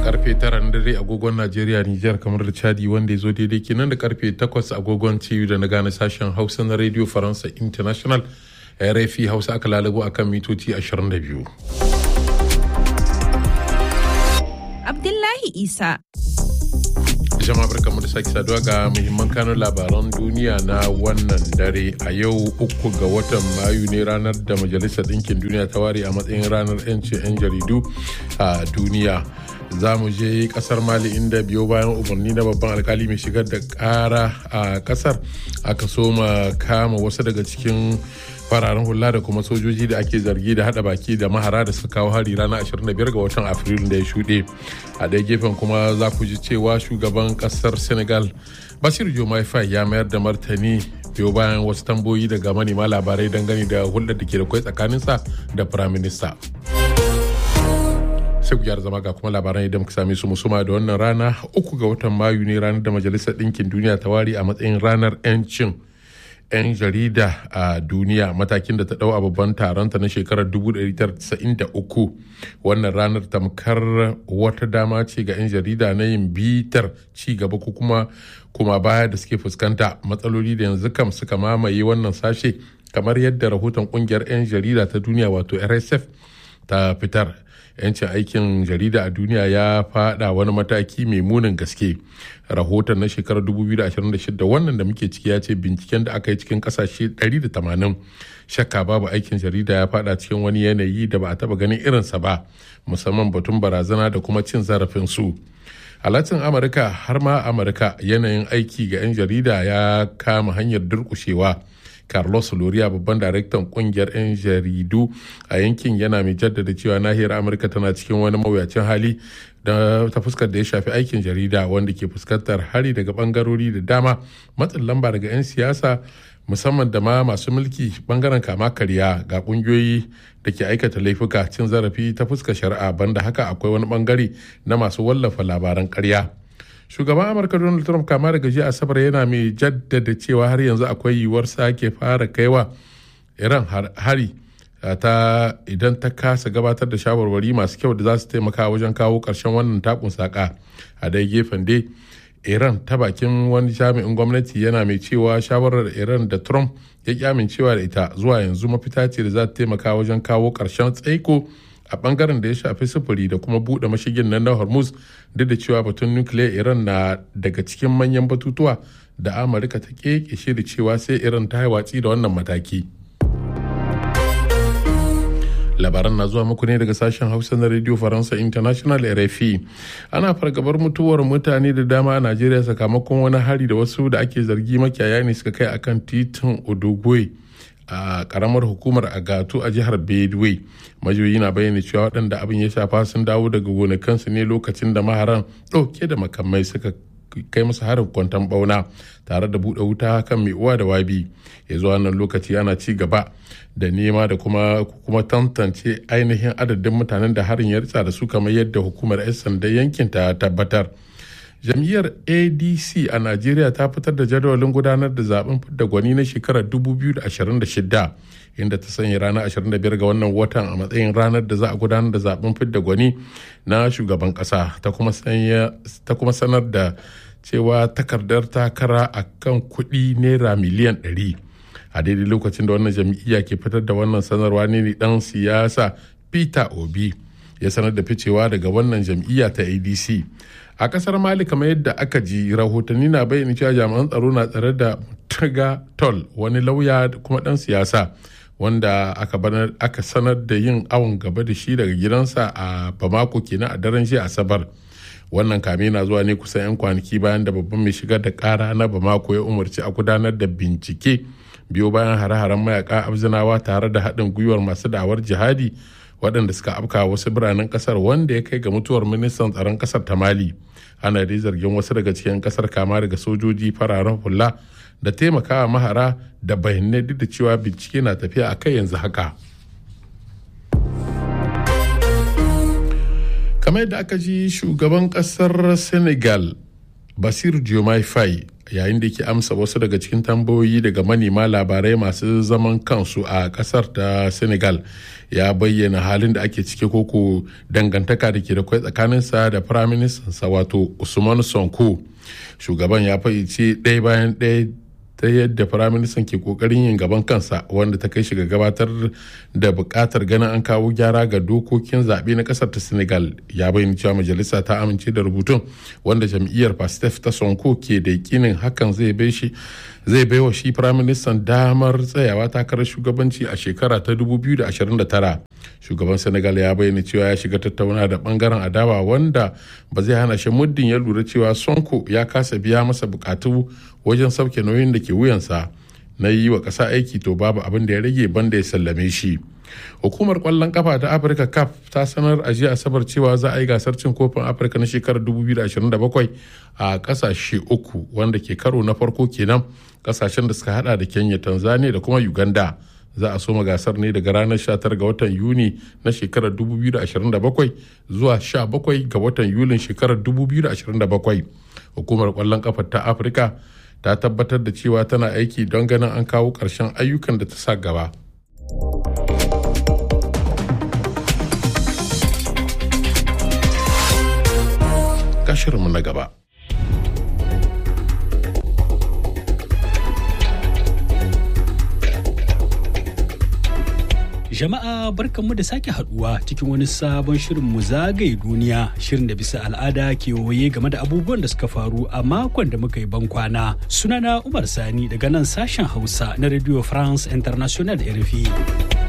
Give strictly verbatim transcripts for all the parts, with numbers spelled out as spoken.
karfe tara na dare agogon Najeriya, Nijar, kamar da Chadi, wanda ya zo daidai kenan da karfe takwas agogon T V da na gane sashen Hausa na Radio Faransa International. R F I Hausa aka lalabo akan mitoci ashirin da biyu. Abdullahi Isa. Jama'a barkamu da sake saduwa ga muhimman kanun labaran duniya na wannan dare. A yau uku ga watan Mayu ne ranar da Majalisar Ɗinkin Duniya ta ware a matsayin ranar 'yancin 'yan jaridu a duniya. Za mu je kasar Mali inda biyo bayan umarni na babban alkali mai shigar da kara a kasar aka soma kama wasu daga cikin fararen hula da kuma sojoji da ake zargi da hada baki da mahara da suka kawo hari ranar ashirin da biyar ga watan Afrilu da ya shuɗe. A ɗaya gefen kuma za ku ji cewa shugaban kasar Senegal Bassirou Diomaye Faye ya mayar da martani biyo bayan wasu tambayoyi daga manema labarai dangane da hulɗar da ke da kwai tsakaninsa da firaminista. sai ku gyara zama ga kuma labaran idan muka same su musuma da wannan rana uku ga watan Mayu ne ranar da Majalisar Ɗinkin Duniya ta ware a matsayin ranar 'yancin 'yan jarida a duniya, matakin da ta dau a babban taronta na shekarar dubu ɗari tara da casa'in da uku. Wannan ranar tamkar wata dama ce ga 'yan jarida na yin bitar ci gaba ko kuma kuma baya da suke fuskanta, matsaloli da yanzu kam suka mamaye wannan sashe, kamar yadda rahoton kungiyar 'yan jarida ta duniya wato R S F ta fitar. 'Yancin aikin jarida a duniya ya fada wani mataki mai munin gaske. Rahoton na shekarar dubu biyu da ashirin da shida wannan da muke ciki ya ce binciken da aka yi cikin kasashe ɗari da tamanin, shakka babu aikin jarida ya fada cikin wani yanayi da ba a taba ganin irinsa ba, musamman batun barazana da kuma cin zarafin su. A Latin Amurka har ma Amurka yanayin aiki ga 'yan jarida ya kama hanyar durkushewa. Carlos Loria, babban daraktan kungiyar 'yan jaridu a yankin, yana mai jaddada cewa nahiyar Amurka tana cikin wani mawuyacin hali da ta fuskar da ya shafi aikin jarida, wanda ke fuskantar hari daga bangarori da dama, matsin lamba daga 'yan siyasa musamman da ma masu mulki, bangaren kama karya ga kungiyoyi da ke aikata laifuka, cin zarafi ta fuskar shari'a. Banda haka akwai wani bangare na masu wallafa labaran karya. Shugaban Amurka Donald Trump kama daga jiya Asabar yana mai jaddada cewa har yanzu akwai yiwuwar sake fara kaiwa Iran hari ta idan ta kasa gabatar da shawarwari masu kyau da za su taimaka wajen kawo ƙarshen wannan takun saka. A dai gefen dai Iran, ta bakin wani jami'in gwamnati, yana mai cewa shawarar Iran da Trump ya ƙi amincewa da ita zuwa yanzu mafita ce da za ta taimaka wajen kawo ƙarshen tsaiko a bangaren da ya shafi sufuri da kuma bude mashigin nan na Hormuz, duk da cewa batun nukiliya Iran na daga cikin manyan batutuwa da Amurka ta kekeshe da cewa sai Iran ta yi watsi da wannan mataki. Labaran na zuwa muku ne daga sashen Hausa na Radio Faransa International R F I. Ana fargabar mutuwar mutane da dama a Najeriya sakamakon wani hari da wasu da ake zargi makiyaya ne suka kai akan titin Odogwe a karamar hukumar Agatu a jihar Benue. Majiyoyi na bayyana cewa waɗanda abin ya shafa sun dawo daga gonakansu ne lokacin da maharan ɗauke da makamai suka kai musu harin kwanton bauna tare da buɗe wuta kan mai uwa da wabi. Ya zuwa wannan lokaci ana ci gaba da nema da kuma kuma tantance ainihin adadin mutanen da harin ya ritsa da su, kamar yadda hukumar 'yan sandan yankin ta tabbatar. Jam'iyyar A D C a Najeriya ta fitar da jadawalin gudanar da zaben fidda gwani na shekarar dubu biyu da ashirin da shida, inda ta sanya ranar ashirin da biyar ga wannan watan a matsayin ranar da za a gudanar da zaben fidda gwani na shugaban kasa. Ta kuma sanar da cewa takardar takara a kan kuɗi naira miliyan ɗari. A daidai lokacin da wannan jam'iyya ke fitar da wannan sanarwa ne dan siyasa Peter Obi ya sanar da ficewa daga wannan jam'iyya ta A D C. A kasar Mali, kamar yadda aka ji, rahotanni na bayyana cewa jami'an tsaro na tsare da Mutaga Tol, wani lauya kuma dan siyasa wanda aka sanar da yin awon gaba da shi daga gidansa a Bamako kenan a daren jiya Asabar. Wannan kame na zuwa ne kusan 'yan kwanaki bayan da babban mai shigar da kara na Bamako ya umarci a gudanar da bincike biyo bayan hare-haren mayaka abzinawa tare da haɗin gwiwar masu da'awar jihadi waɗanda suka afka wasu biranen ƙasar, wanda ya kai ga mutuwar ministan tsaron ƙasar ta Mali. Ana dai zargin wasu daga cikin ƙasar kama daga sojoji fararen hula da taimakawa mahara da bayanai, duk da cewa bincike na tafiya a kai yanzu haka. Kamar yadda aka ji, shugaban ƙasar Senegal Bassirou Diomaye Faye yayin da yake amsa wasu daga cikin tambayoyi daga manema labarai masu zaman kansu a kasar ta Senegal ya bayyana halin da ake cike koko dangantaka da ke da kwai tsakaninsa da firaministansa wato Usman Sonko. Shugaban ya fayyace ɗaya bayan ɗaya ta yadda firaministan ke kokarin yin gaban kansa wanda ta kai shi ga gabatar da bukatar ganin an kawo gyara ga dokokin zaɓe na ƙasar ta Senegal. Ya bayyana cewa majalisa ta amince da rubutun wanda jam'iyyar Pastef ta Sonko ke da yakinin hakan zai bai shi zai bai wa shi firaministan damar tsayawa takarar shugabanci a shekara ta dubu biyu da ashirin da tara. Shugaban Senegal ya bayyana cewa ya shiga tattauna da bangaren adawa wanda ba zai hana shi muddin ya lura cewa Sonko ya kasa biya masa bukatu wajen sauke nauyin da ke wuyansa na yi wa ƙasa aiki, to babu abin da ya rage banda ya sallame shi. Hukumar kwallon kafa ta Afirka C A F ta sanar a jiya Asabar cewa za a yi gasar cin kofin Afirka na shekarar dubu biyu da ashirin da bakwai a kasashe uku wanda ke karo na farko kenan, kasashen da suka hada da Kenya, Tanzania da kuma Uganda. Za a soma gasar ne daga ranar sha tara ga watan Yuni na shekarar dubu biyu da ashirin da bakwai zuwa sha bakwai ga watan Yulin shekarar dubu biyu da ashirin da bakwai. Hukumar kwallon kafa ta Afirka ta tabbatar da cewa tana aiki don ganin an kawo ƙarshen ayyukan da ta sa gaba. Kashirinmu na gaba. Jama'a barkanmu da sake haduwa cikin wani sabon shirin mu zagaye duniya, shirin da bisa al'ada ke waye game da abubuwan da suka faru a makon da muka yi ban kwana. Sunana Umar Sani daga nan sashen Hausa na Radio France International R F I.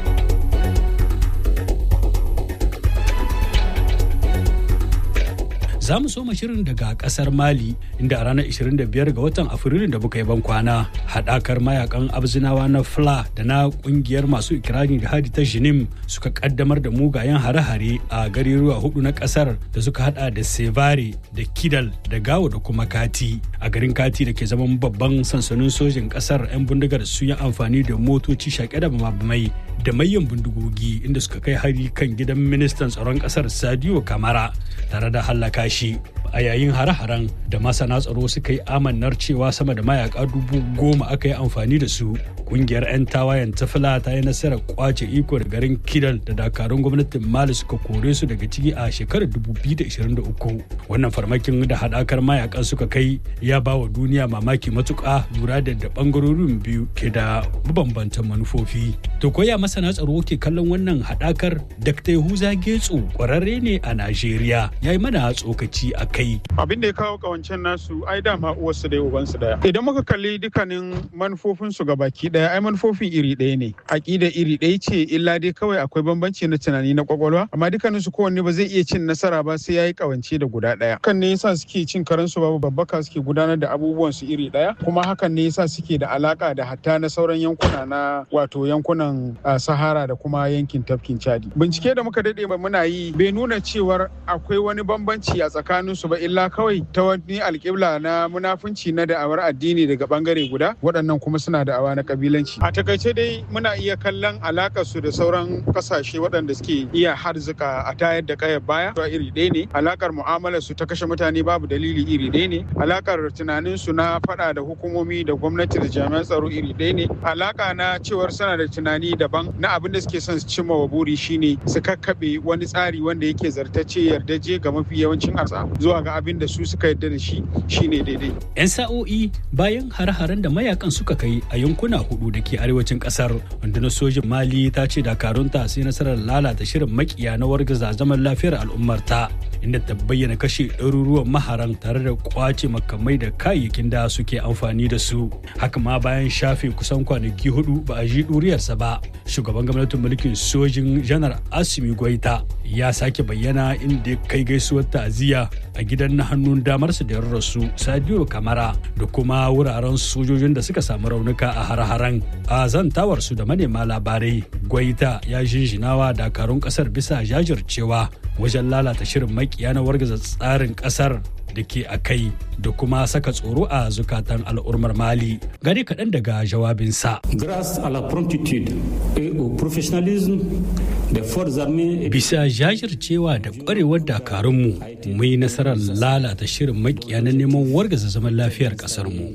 Za mu soma shirin daga kasar Mali, inda a ranar ishirin da biyar ga watan Afrilun da muka yi ban kwana, haɗakar mayakan abzinawa na F L A da na ƙungiyar masu ikirarin jihadi ta Jinim suka kaddamar da mugayen hare-hare a garuruwa hudu na ƙasar da suka hada da Sevare da Kidal da Gawo da kuma Kati. A garin Kati da ke zaman babban sansanin sojin ƙasar, 'yan bindigar sun yi amfani da motoci shaƙe da bamabamai da mayan bindigogi inda suka kai hari kan gidan ministan tsaron ƙasar Sadio Kamara tare da hallaka shi. A yayin hare-haren da masana tsaro suka yi amannar cewa sama da mayaka dubu goma aka yi amfani da su, kungiyar 'yan tawayen ta F L A ta yi nasarar kwace iko da garin Kidal da dakarun gwamnatin Mali suka kore su daga ciki a shekarar dubu biyu da ashirin da uku. Wannan farmakin da haɗakar mayakan suka kai ya ba wa duniya mamaki matuƙa, lura da da ɓangarorin biyu ke da mabambantan manufofi. To koya masana tsaro ke kallon wannan haɗakar? Dakta Yahuza Getso ƙwararre ne a Najeriya, ya yi mana tsokaci a kai. Abin da ya kawo kawancen nasu ai dama uwarsu daya ubansu daya. Idan muka kalli dukkanin manufofinsu ga baki daya, ai manufofin iri ɗaya ne, aƙida iri ɗaya ce, illa dai kawai akwai bambanci na tunani na kwakwalwa, amma dukkanin su kowanne ba zai iya cin nasara ba sai yayi kawance da guda ɗaya. Kan ne yasa suke cin karansu babu babbaka, suke gudanar da abubuwan su iri ɗaya, kuma hakan ne yasa suke da alaka da hatta na sauran yankuna na wato yankunan Sahara da kuma yankin tafkin Chadi. Bincike da muka dade muna yi bai nuna cewar akwai wani bambanci a tsakanin su ba, illa kawai ta wani alƙibla na munafunci na da'awar addini daga bangare guda, waɗannan kuma suna da'awa na kabilanci. A takaice dai muna iya kallon alakar su da sauran kasashe waɗanda suke iya harzuka a tayar da kayar baya to iri ɗaya ne, alakar mu'amalar su ta kashe mutane babu dalili iri ɗaya ne, alakar tunanin su na faɗa da hukumomi da gwamnati da jami'an tsaro iri ɗaya ne, alaka na cewar suna da tunani daban na abin da suke son su cimma wa buri shine su kakkaɓe wani tsari wanda yake zartacce yardaje ga mafi yawancin arsa zuwa ga abin da su suka yarda da shi shine daidai. 'Yan sa'o'i bayan har-haren da mayakan suka kai a yankuna hudu da ke arewacin kasar, rundunar sojin Mali ta ce dakarunta sai nasarar lalata shirin makiya na wargaza zaman lafiyar al'ummarta, inda ta bayyana kashe ɗaruruwan maharan tare da kwace makamai da kayayyakin da suke amfani da su. Haka ma bayan shafe kusan kwanaki hudu ba a ji ɗuriyarsa ba, shugaban gwamnatin mulkin sojin janar Assimi Goita ya sake bayyana inda kai gaisuwar ta'aziyya a gidan na hannun damarsa da rasu Sadio Kamara da kuma wuraren sojojin da suka samu raunuka a har-haren. A zantawarsu da manema labarai, Goita ya jinjinawa dakarun kasar bisa jajircewa wajen lalata shirin makiya na wargaza tsarin kasar da ke a kai da kuma saka tsoro a zukatan al'ummar Mali. Gari kaɗan daga jawabinsa. Grâce à la promptitude et au professionnalisme des forces armées. Bisa jajircewa da ƙwarewar dakarunmu, mu yi nasarar lalata shirin makiya na neman wargaza zaman lafiyar ƙasarmu.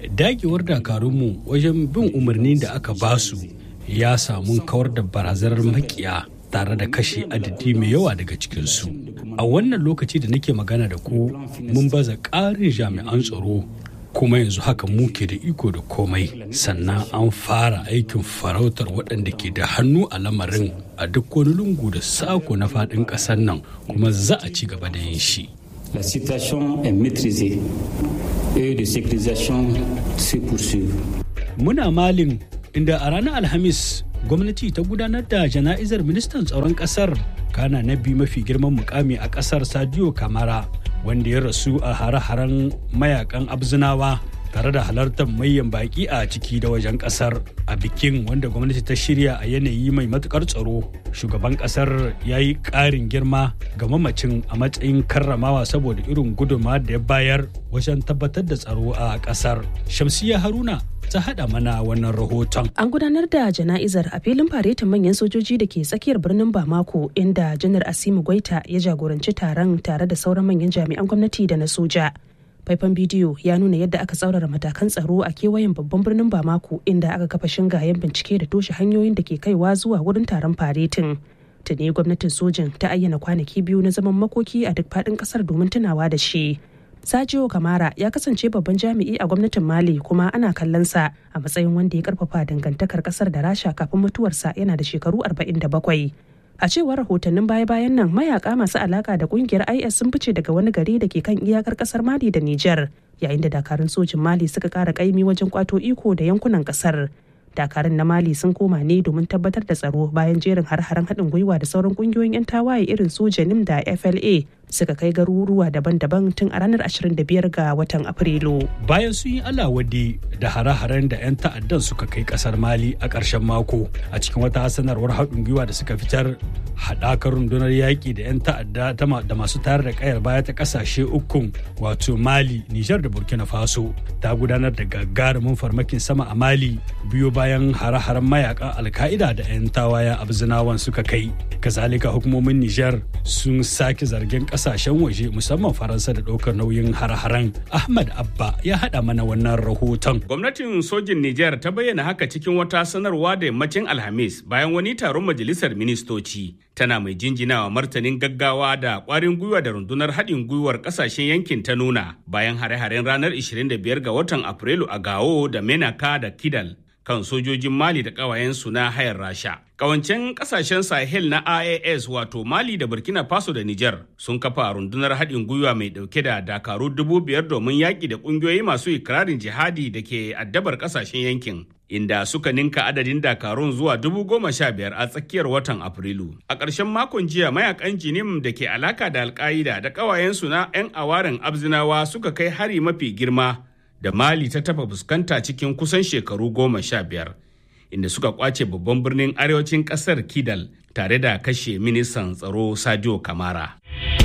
dagewar dakarunmu wajen bin umarnin da aka basu ya samu kawar da barazanar makiya tare da kashe adadi mai yawa daga cikinsu. A wannan lokaci da nake magana da ku mun baza ƙarin jami'an tsaro kuma yanzu haka muke da iko da komai, sannan an fara aikin farautar waɗanda ke da hannu a lamarin a duk wani lungu da sako na faɗin ƙasar nan, kuma za a ci gaba da yin shi. La situation est maîtrisée et de sécurisation se poursuit. Muna Malin, inda a ranar Alhamis gwamnati ta gudanar da jana'izar ministan tsaron kasar, kana na biyu mafi girman mukami a kasar Sadio Kamara, wanda ya rasu a hare-haren mayakan Abzinawa, tare da halartar mayan baki a ciki da wajen kasar. A bikin, wanda gwamnati ta shirya a yanayi mai matukar tsaro, shugaban kasar ya yi ƙarin girma ga mamacin a matsayin karramawa saboda irin gudunmawa da ya bayar wajen tabbatar da tsaro a kasar. Shamsiya Haruna ta haɗa mana wannan rahoton. An gudanar da jana'izar a filin faretin manyan sojoji da ke tsakiyar birnin Bamako, inda Janar Asimu Goita ya jagoranci taron tare da sauran manyan jami'an gwamnati da na soja. Faifan bidiyo ya nuna yadda aka tsaurara matakan tsaro a kewayen babban birnin Bamako, inda aka kafa shingayen bincike da toshe hanyoyin da ke kaiwa zuwa wurin taron faretin. Tuni gwamnatin sojin ta ayyana kwanaki biyu na zaman makoki a duk faɗin ƙasar domin tunawa da shi. Sadio Kamara ya kasance babban jami'i a gwamnatin Mali, kuma ana kallonsa a matsayin wanda ya karfafa dangantakar kasar da Rasha kafin mutuwarsa yana da shekaru arba'in da bakwai. A cewar rahotannin baya-bayan nan, mayaka masu alaka da kungiyar I S sun fice daga wani gari da ke kan iyakar kasar Mali da Nijar, yayin da dakarun sojin Mali suka kara kaimi wajen kwato iko da yankunan kasar. Dakarun na Mali sun koma ne domin tabbatar da tsaro bayan jerin har-haren haɗin gwiwa da sauran kungiyoyin 'yan tawaye irin su Janim da F L A suka kai garuruwa daban-daban tun a ranar ashirin da biyar ga watan Afrilu. Bayan sun yi alawade da hare-haren da 'yan ta'addan suka kai kasar Mali a ƙarshen mako, a cikin wata sanarwar haɗin gwiwa da suka fitar, haɗakar rundunar yaƙi da 'yan ta'adda da masu tayar da ƙayar baya ta ƙasashe ukun, wato Mali, Nijar da Burkina Faso, ta gudanar da gagarumin farmakin sama a Mali biyo bayan hare-haren mayakan Al-Qaida da 'yan tawayen Abzinawan suka kai. Kazalika hukumomin Nijar sun sake zargin kasashen waje musamman Faransa da ɗaukar nauyin har-haren. Ahmad Abba ya haɗa mana wannan rahoton. Gwamnatin sojin Nijar ta bayyana haka cikin wata sanarwa da yammacin Alhamis bayan wani taron majalisar ministoci. Tana mai jinjinawa martanin gaggawa da ƙwarin gwiwa da rundunar haɗin gwiwar ƙasashen yankin ta nuna bayan hare-haren ranar ashirin da biyar ga watan Afrilu a Gao da Menaka da Kidal kan sojojin Mali da ƙawayensu na hayar Rasha. Ƙawancen ƙasashen Sahel na I A S wato Mali da Burkina Faso da Nijar sun kafa rundunar haɗin gwiwa mai ɗauke da dakaru dubu biyar domin yaƙi da ƙungiyoyi masu ikirarin jihadi da ke addabar ƙasashen yankin, inda suka ninka adadin dakarun zuwa dubu goma sha biyar a tsakiyar watan Afrilu. A ƙarshen makon jiya, mayakan Jinim da ke alaka da Al-Qaida da ƙawayensu na 'yan awaren Abzinawa suka kai hari mafi girma da Mali ta taba fuskanta cikin kusan shekaru goma sha biyar, inda suka kwace babban birnin arewacin kasar Kidal tare da kashe ministan tsaro Sadio Kamara.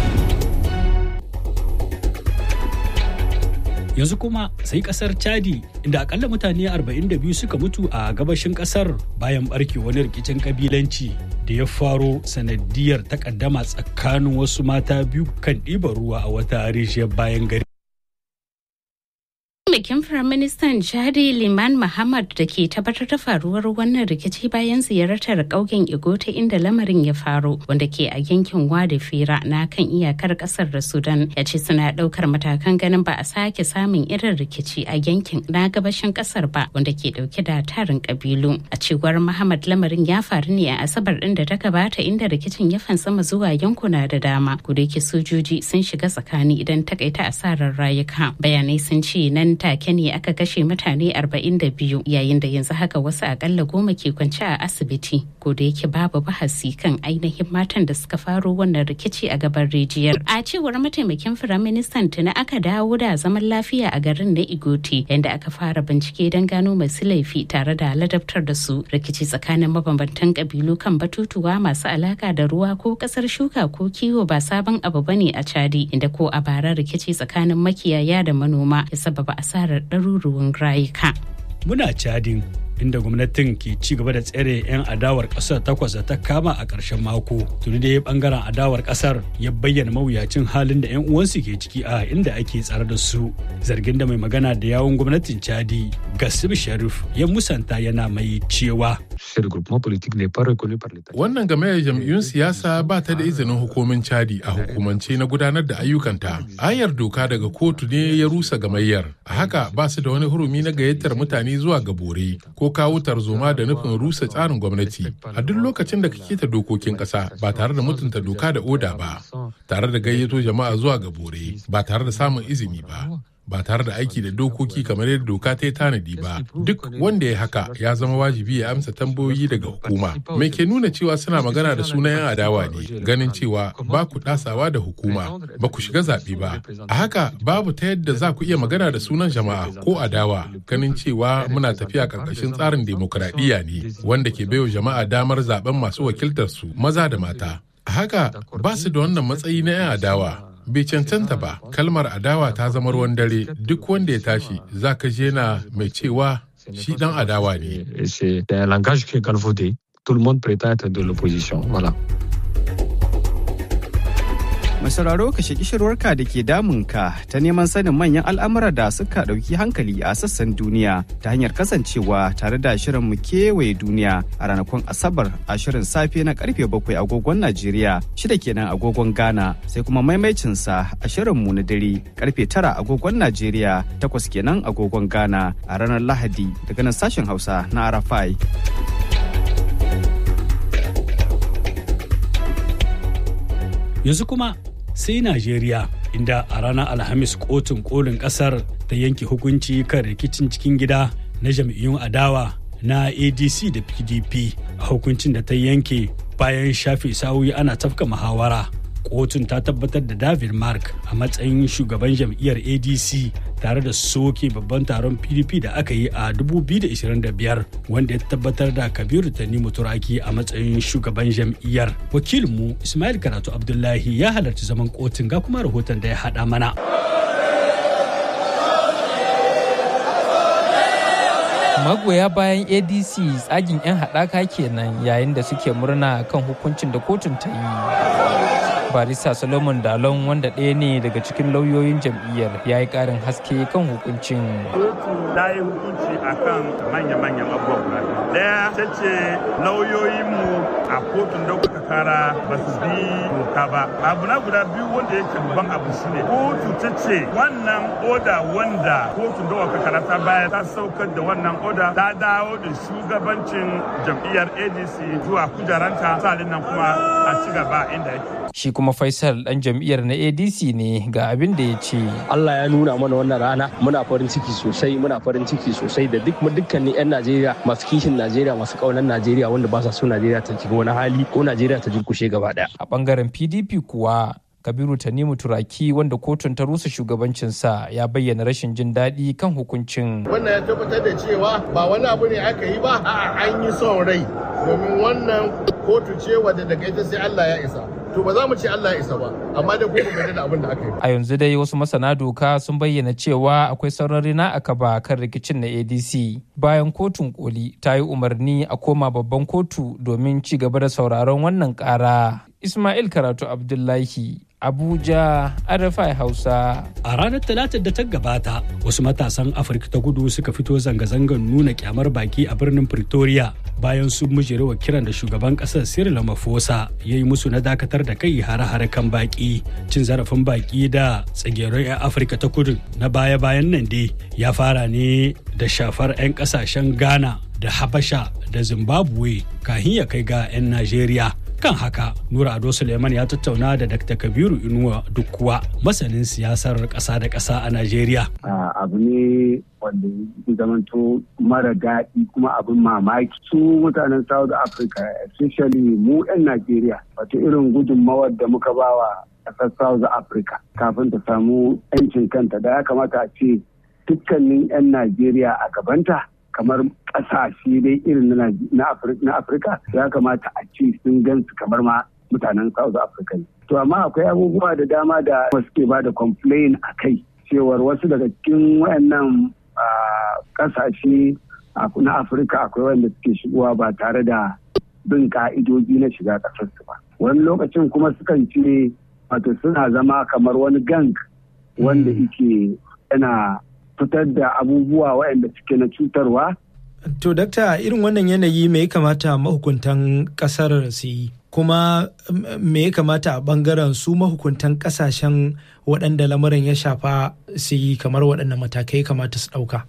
Yanzu kuma sai kasar Chadi, inda akalla mutane arba'in da biyu suka mutu a gabashin kasar bayan barke wani rikicin kabilanci da ya faro sanadiyar takaddama tsakanin wasu mata biyu kan ɗiban ruwa a wata rijiyar bayan gari. Mataimakin Firaministan Chadi Liman Muhammad da ke tabbatar da faruwar wannan rikici bayan ziyartar ƙauyen Igota inda lamarin ya faru, wanda ke a yankin Wadi Fira na kan iyakar ƙasar da Sudan, ya ce suna ɗaukar matakan ganin ba a sake samun irin rikici a yankin na gabashin ƙasar ba, wanda ke ɗauke da tarin ƙabilu. A cewar Muhammad, lamarin ya faru ne a Asabar ɗin da ta gabata, inda rikicin ya fansama zuwa yankuna da dama, kuda yake sojoji sun shiga tsakani idan takaita asarar rayuka. Bayanai sun ce nan take ne aka kashe mutane arba'in da biyu, yayin da yanzu haka wasu akalla goma ke kwance a asibiti, ko da yake babu bahasi kan ainihin matan da suka faro wannan rikici a gaban rijiyar. A cewar mataimakin firaministan, tuni aka dawo da zaman lafiya a garin na Igoti, yadda aka fara bincike don gano masu laifi tare da ladabtar da su. Rikici tsakanin mabambantan kabilu kan batutuwa masu alaka da ruwa ko kasar shuka ko kiwo ba sabon abu bane a Chadi, inda ko a bara rikici tsakanin makiyaya da manoma ya sababa asarar ɗaruruwan rayuka. Muna Chadin, inda gwamnatin ke ci gaba da tsare 'yan adawar ƙasar takwas da ta kama a ƙarshen mako. Tuni dai bangaren adawar ƙasar ya bayyana mawuyacin halin da 'yan uwansu ke ciki a inda ake tsare da su. Zargin da mai magana da yawun gwamnatin Chadi, Gassib Sharif, ya musanta yana mai cewa. Wannan gamayyar jam'iyyun siyasa ba ta da izinin hukumin Chadi a hukumance na gudanar da ayyukanta. Ayar doka daga kotu ne ya rusa gamayyar. A haka ba su da wani hurumi na gayyatar mutane zuwa ga bore ko kawo tarzoma da nufin rusa tsarin gwamnati. A duk lokacin da kake ta dokokin ƙasa ba tare da mutunta doka da oda ba, tare da gayyato jama'a zuwa ga bore ba tare da samun izini ba. ba tare da aiki da dokoki kamar yadda doka ta yi tanadi ba, duk wanda ya haka ya zama wajibi ya amsa tambayoyi daga hukuma. Mai ke nuna cewa suna magana da sunan 'yan adawa ne, ganin cewa ba ku dasawa da hukuma, ba ku shiga zaɓe ba. A haka babu ta yadda za ku iya magana da sunan jama'a ko adawa, ganin cewa muna tafiya ƙarƙashin tsarin demokuraɗiyya ne wanda ke baiwa jama'a damar zaben masu wakiltar su maza da mata. A haka ba su da wannan matsayi na 'yan adawa. Bai cancanta ba, kalmar adawa ta zama ruwan dare, duk wanda ya tashi za ka je na mai cewa shi dan adawa ne. Masararo ka shaki shirwarka da ke damunka ta neman sanin manyan al'amura da suka ɗauki hankali a sassan duniya ta hanyar kasancewa tare da shirin mu kewaye duniya a ranakun Asabar a shirin safe na karfe bakwai agogon Najeriya, shida kenan agogon Ghana, sai kuma maimaicinsa a shirin mu na dare karfe tara agogon Najeriya, takwas kenan agogon Ghana a ranar Lahadi daga nan sashen Hausa na Arafai. Yanzu kuma sai Najeriya, inda a ranar Alhamis kotun kolin kasar ta yanke hukunci kan rikicin cikin gida na jam'iyyun adawa na A D C da P D P a hukuncin da ta yanke bayan shafe sa'o'i ana tafka muhawara. Kotun ta tabbatar da David Mark a matsayin shugaban jam'iyyar A D C tare da soke babban taron P D P da aka yi a dubu biyu da ashirin da biyar, wanda ya tabbatar da Kabiru Tanimu Turaki a matsayin shugaban jam'iyyar. Wakilinmu Ismail Karatu Abdullahi ya halarci zaman kotun, ga kuma rahoton da ya haɗa mana. Magoya bayan A D C tsagin 'yan haɗaka kenan yayin da suke murna kan hukuncin da kotun ta yi. Barista Solomon Dalon, wanda ɗaya ne daga cikin lauyoyin jam'iyyar, ya yi ƙarin haske kan hukuncin. Kotu ta yi hukunci a kan manya-manyan abubuwa. Ɗaya ta ce lauyoyinmu a kotun ɗaukaka kara ba su bi doka ba. Abu na guda biyu wanda yake babban abu shi ne. Kotu ta ce wannan oda wanda kotun ɗaukaka kara ta bayar ta saukar da wannan oda ta dawo da shugabancin jam'iyyar A D C zuwa kujeranta, salin nan kuma a ci gaba inda yake. Shi kuma Faisal dan jam'iyyar na A D C ne, ga abin da ya ce. Allah ya nuna mana wannan rana, muna farin ciki sosai, muna farin ciki sosai da duk dukkanin 'yan Najeriya masu kishin Najeriya, masu kaunar Najeriya wanda ba sa so Najeriya ta shiga wani hali ko Najeriya ta durkushe gaba daya. A bangaren P D P kuwa Kabiru Tanimu Turaki, wanda kotun ta rusa shugabancinsa, ya bayyana rashin jin daɗi kan hukuncin. Wannan ya tabbatar da cewa ba wani abu ne aka yi ba, a'a an yi son rai, domin wannan kotu ce wadda daga ita sai Allah ya isa. To ba za mu ce Allah ya isa ba, amma da kuma bai da abin da aka yi. A yanzu dai wasu masana doka sun bayyana cewa akwai sauran rina a kaba kan rikicin na A D C. Bayan kotun koli ta yi umarni a koma babban kotu domin ci gaba da sauraron wannan kara. Ismail Karatu Abdullahi, Abuja, R F I Hausa. A ranar Talatar da ta gabata, wasu matasan Afirka ta Kudu suka fito zanga-zangar nuna kyamar baki a birnin Pretoria bayan sun mujirewa kiran da shugaban kasar Cyril Ramaphosa ya yi musu na dakatar da kai hare-hare kan baki. Cin zarafin baki da tsagerun 'yan Afirka ta Kudu na baya-bayan nan dai ya fara ne da shafar 'yan kasashen Ghana da Habasha da Zimbabwe kahin ya kai ga 'yan Najeriya. Kan haka, Nura Ado Suleiman ya tattauna da Dakta Kabiru Inuwa Dukkuwa, masanin siyasar ƙasa da ƙasa a Najeriya. Abu ne wanda ya zamanto mara daɗi kuma abin mamaki. Su mutanen South Africa, especially mu 'yan Najeriya, wato irin gudunmawar da muka bawa ƙasar South Africa kafin ta samu 'yancin kanta, da ya kamata a ce dukkanin 'yan Najeriya a gabanta kamar ƙasashe dai irin na Afirka ya kamata a ce sun gansu kamar ma mutanen South Africa. To amma akwai abubuwa da dama da suke ba da complain a kai cewar wasu daga cikin wayannan ƙasashe na Afirka akwai wanda suke shigowa ba tare da bin ka'idoji na shiga ƙasarsu ba. Wani lokacin kuma sukan ce wato suna zama kamar wani gang wanda yake yana fitar da abubuwa waɗanda suke na cutarwa. To, dakta, irin wannan yanayi me ya kamata mahukuntan ƙasar su yi? Kuma me ya kamata a ɓangaren su mahukuntan ƙasashen waɗanda lamarin ya shafa su yi, kamar waɗannan matakai kamata su ɗauka?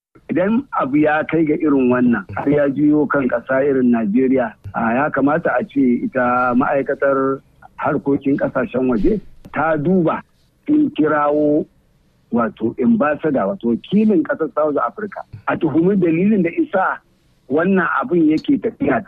Idan abu ya kai ga irin wannan har ya juyo kan ƙasa irin Najeriya, ya kamata a ce ita ma'aikatar harkokin ƙasashen waje ta duba in kirawo wato ambassador wato wakilin ƙasar South Africa a tuhumi dalilin da isa wannan abin yake tafiya.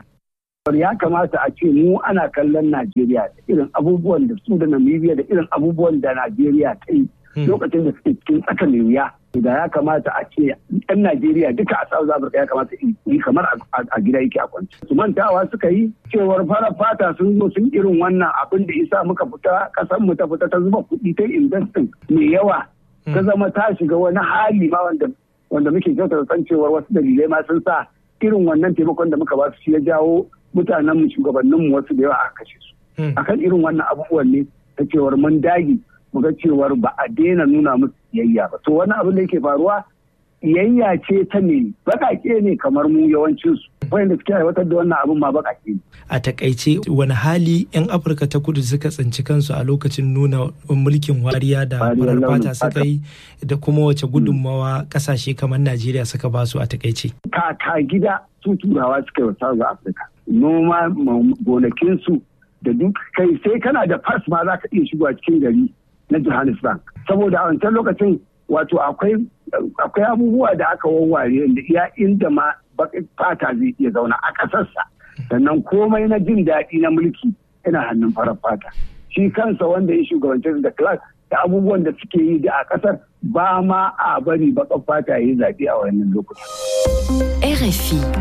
Ya kamata a ce mu ana kallon Najeriya da irin abubuwan da su da Namibia da irin abubuwan da Najeriya ta yi lokacin da suke cikin tsakanin wuya. Da ya kamata a ce ɗan Najeriya duka a South Africa ya kamata yi kamar a gida yake a kwanci. Su mantawa suka yi cewar farar fata sun zo sun irin wannan abin da isa muka fita ƙasar mu ta fita ta zuba kuɗi ta investing mai yawa ta zama ta shiga wani hali ma wanda wanda muke kyautar san cewar wasu dalilai ma sun sa irin wannan taimakon da muka ba su shi ya jawo mutanen mu shugabannin mu wasu da yawa a kashe su. Akan irin wannan abubuwan ne ta cewar mun dage mu ga cewar ba a daina nuna musu iyayya ba. To wani abin da yake faruwa iyayya ce ta ne baƙaƙe ne kamar mu yawancin su wanda suke aiwatar da wannan abin ma baƙaƙe ne. A takaice wani hali 'yan Afirka ta kudu suka tsinci kansu a lokacin nuna mulkin wariya da farar fata suka yi da kuma wace gudunmawa kasashe kamar Najeriya suka ba su a takaice. Kaka gida su turawa suka yi wa South Africa. Noma gonakinsu da duk kai sai kana da fas ma za ka iya shigowa cikin gari na Johannesburg. Saboda a wancan lokacin wato akwai akwai abubuwa da aka wawware da iya inda ma baƙin fata zai iya zauna a ƙasarsa. Sannan komai na jin daɗi na mulki yana hannun farar fata. Shi kansa wanda ya shugabanci da class da abubuwan da suke yi da a ƙasar ba ma a bari baƙar fata ya yi zaɓe a wannan lokuta. R F I.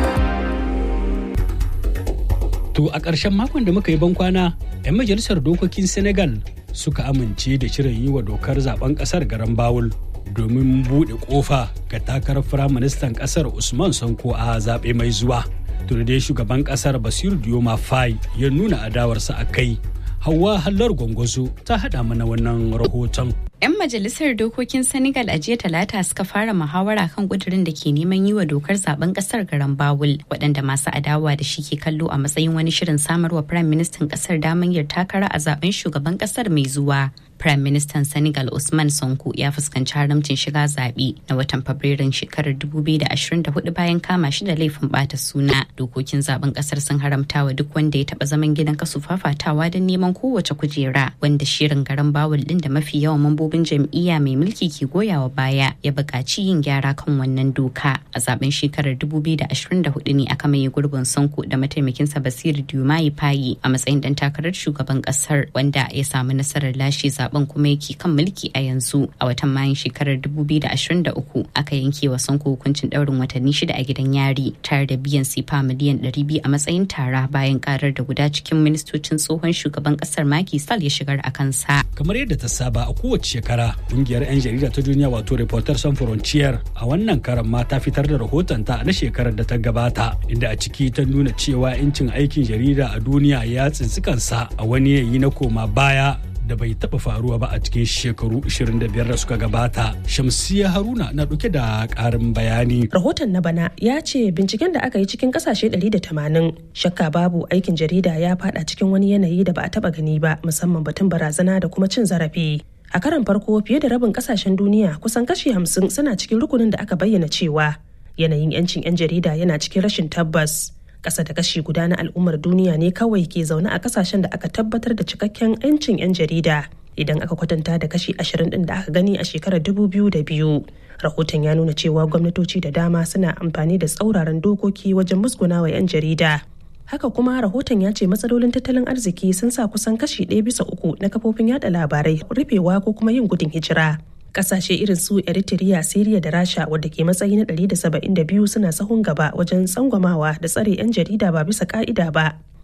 To a ƙarshen makon da muka yi bankwana, 'yan majalisar dokokin Senegal suka amince da shirin yi wa dokar zaben ƙasar garan bawul domin buɗe ƙofa ga takarar firaministan ƙasar Usman Sonko a zaɓe mai zuwa. Tun dai shugaban ƙasar Basiru Diomaye Faye ya nuna adawarsa a kai. Hauwa Hallar Gwangwazo ta haɗa mana wannan rahoton. 'Yan majalisar dokokin Senegal a jiya talata suka fara muhawara kan kudirin da ke neman yi wa dokar zaben kasar garan bawul, waɗanda masu adawa da shi ke kallo a matsayin wani shirin samarwa Firayim Ministan kasar damar yin takara a zaben shugaban kasar mai zuwa. Firayim Ministan Senegal Usman Sonko ya fuskanci haramcin shiga zaɓe na watan Fabrairun shekarar dubu biyu da ashirin da hudu bayan kama shi da laifin ɓata suna. Dokokin zaben kasar sun haramta wa duk wanda ya taɓa zaman gidan kasu fafatawa don neman kowace kujera, wanda shirin garan bawul ɗin da mafi yawan mambobin jam'iyya mai mulki ke goyawa baya ya buƙaci yin gyara kan wannan doka. A zaben shekarar dubu biyu da ashirin da hudu ne aka maye gurbin Sonko da mataimakinsa Basiru Diomaye Faye a matsayin dan takarar shugaban kasar, wanda ya samu nasarar lashe zaben kuma yake kan mulki a yanzu. A watan Mayun shekarar dubu biyu da ashirin da uku aka yanke wa Sonko hukuncin ɗaurin watanni shida a gidan yari tare da biyan sifa miliyan ɗari biyu a matsayin tara bayan karar da guda cikin ministocin tsohon shugaban kasar Macky Sall ya shigar a kansa. Kamar yadda ta saba a kowace shekara, kungiyar 'yan jarida ta duniya wato Reporters Sans Frontières a wannan karan ma ta fitar da rahotonta na shekarar da ta gabata, inda a ciki ta nuna cewa 'yancin aikin jarida a duniya ya tsitsi kansa a wani yanayi na koma baya da bai taɓa faruwa ba a cikin shekaru ashirin da biyar da suka gabata. Shamsiya Haruna na ɗauke da ƙarin bayani. Rahoton na bana ya ce binciken da aka yi cikin ƙasashe ɗari da tamanin shakka babu aikin jarida ya faɗa cikin wani yanayi da ba a taɓa gani ba, musamman batun barazana da kuma cin zarafi. A karon farko fiye da rabin ƙasashen duniya kusan kashi hamsin suna cikin rukunin da aka bayyana cewa yanayin 'yancin 'yan jarida yana cikin rashin tabbas. Ƙasa da kashi guda na al'ummar duniya ne kawai ke zaune a kasashen da aka tabbatar da cikakken 'yancin 'yan jarida idan aka kwatanta da kashi ashirin ɗin da aka gani a shekarar dubu biyu da biyu. Rahoton ya nuna cewa gwamnatoci da dama suna amfani da tsauraran dokoki wajen musgunawa 'yan jarida. Haka kuma rahoton ya ce matsalolin tattalin arziki sun sa kusan kashi ɗaya bisa uku na kafofin yada labarai rufewa ko kuma yin gudun hijira. Kasashe irin su Eritrea, Syria da Rasha wadda ke matsayi na ɗari da saba'in da biyu suna sahun gaba wajen tsangwamawa da tsare 'yan jarida ba bisa ka'ida ba.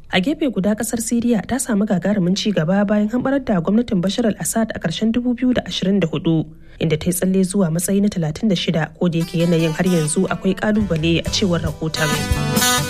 A gefe guda kasar Siriya ta samu gagarumin ci gaba bayan hamɓarar da gwamnatin Bashar al-Assad a ƙarshen dubu biyu da ashirin da hudu, inda ta yi tsalle zuwa matsayi na talatin da shida, ko da yake yanayin har yanzu akwai ƙalubale a cewar rahoton.